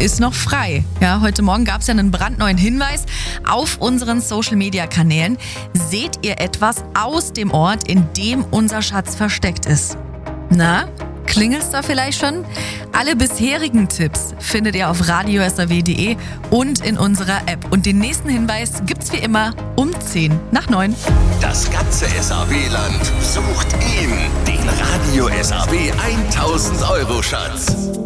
ist noch frei. Ja, heute Morgen gab es ja einen brandneuen Hinweis auf unseren Social-Media-Kanälen. Seht ihr etwas aus dem Ort, in dem unser Schatz versteckt ist? Na, klingelt's da vielleicht schon? Alle bisherigen Tipps findet ihr auf radio.saw.de und in unserer App. Und den nächsten Hinweis gibt's wie immer um 8:50. Das ganze SAW-Land sucht ihn, den Radio SAW 1000 € Schatz.